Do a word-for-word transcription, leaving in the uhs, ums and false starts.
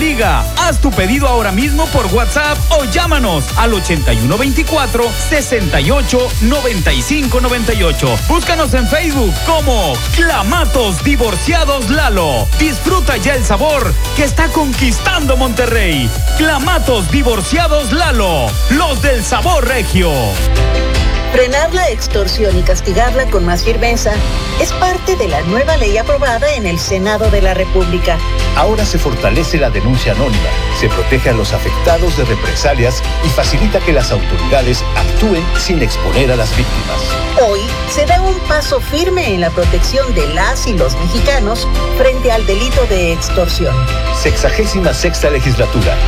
diga. Haz tu pedido ahora mismo por WhatsApp o llámanos al ochenta y uno veinticuatro, sesenta y ocho, noventa y cinco noventa y ocho. Búscanos en Facebook como Clamatos Divorciados Lalo. Disfruta ya el sabor que está conquistando Monterrey. Clamatos Divorciados Lalo, los del sabor regio. Frenar la extorsión y castigarla con más firmeza es parte de la nueva ley aprobada en el Senado de la República. Ahora se fortalece la denuncia anónima, se protege a los afectados de represalias y facilita que las autoridades actúen sin exponer a las víctimas. Hoy se da un paso firme en la protección de las y los mexicanos frente al delito de extorsión. Sexagésima sexta legislatura.